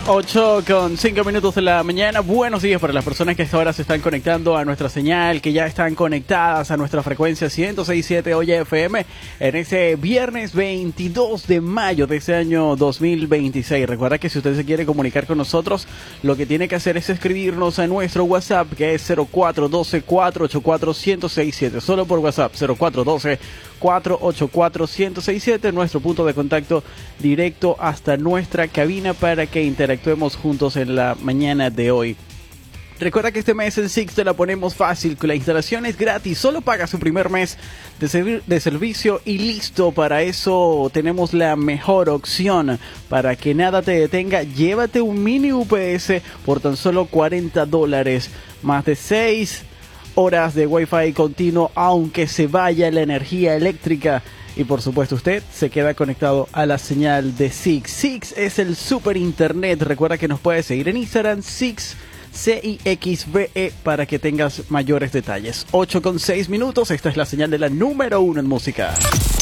8:05 de la mañana. Buenos días para las personas que hasta ahora se están conectando a nuestra señal, que ya están conectadas a nuestra frecuencia 106.7 Oye FM en ese viernes 22 de mayo de este año 2026. Recuerda que si usted se quiere comunicar con nosotros, lo que tiene que hacer es escribirnos a nuestro WhatsApp, que es 0412-484-1067. Solo por WhatsApp, 0412-484-1067, nuestro punto de contacto directo hasta nuestra cabina para que interactuemos juntos en la mañana de hoy. Recuerda que este mes en Six te la ponemos fácil, que la instalación es gratis, solo paga su primer mes de servicio y listo. Para eso tenemos la mejor opción, para que nada te detenga. Llévate un mini UPS por tan solo $40, más de 6 horas de Wi-Fi continuo, aunque se vaya la energía eléctrica. Y por supuesto usted se queda conectado a la señal de Six. Six es el super internet. Recuerda que nos puedes seguir en Instagram, Six, CIXVE, para que tengas mayores detalles. 8:06. Esta es la señal de la número 1 en música.